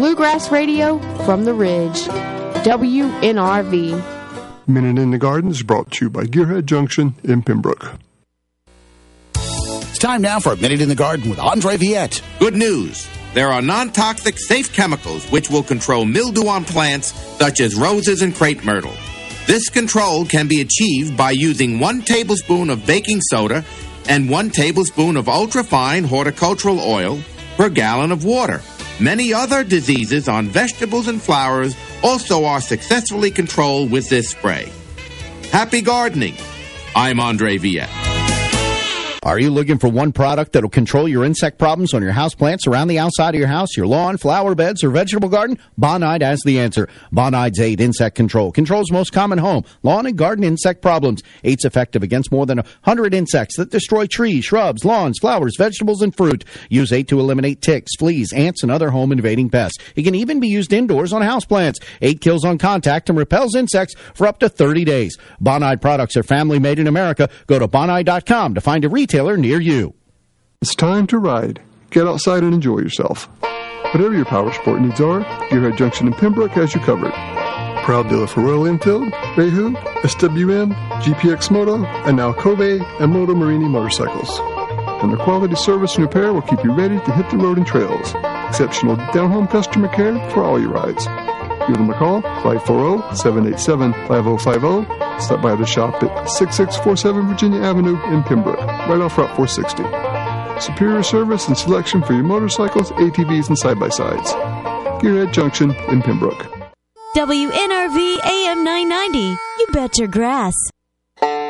Bluegrass Radio from the Ridge. WNRV. Minute in the Garden is brought to you by Gearhead Junction in Pembroke. It's time now for a Minute in the Garden with Andre Viette. Good news. There are non-toxic, safe chemicals which will control mildew on plants such as roses and crepe myrtle. This control can be achieved by using 1 tablespoon of baking soda and 1 tablespoon of ultrafine horticultural oil per gallon of water. Many other diseases on vegetables and flowers also are successfully controlled with this spray. Happy gardening. I'm Andre Viette. Are you looking for one product that will control your insect problems on your houseplants around the outside of your house, your lawn, flower beds, or vegetable garden? Bonide has the answer. Bonide's 8 Insect Control controls most common home, lawn, and garden insect problems. 8's effective against more than 100 insects that destroy trees, shrubs, lawns, flowers, vegetables, and fruit. Use 8 to eliminate ticks, fleas, ants, and other home invading pests. It can even be used indoors on houseplants. 8 kills on contact and repels insects for up to 30 days. Bonide products are family made in America. Go to Bonide.com to find a retailer near you. It's time to ride. Get outside and enjoy yourself. Whatever your power sport needs are, Gearhead Junction in Pembroke has you covered. Proud dealer for Royal Enfield, Reihu, SWM, GPX Moto, and now Kobe and Moto Marini motorcycles. And their quality service and repair will keep you ready to hit the road and trails. Exceptional down-home customer care for all your rides. Give them a call, 540-787-5050. Stop by the shop at 6647 Virginia Avenue in Pembroke, right off Route 460. Superior service and selection for your motorcycles, ATVs, and side-by-sides. Gearhead Junction in Pembroke. WNRV AM 990. You bet your grass.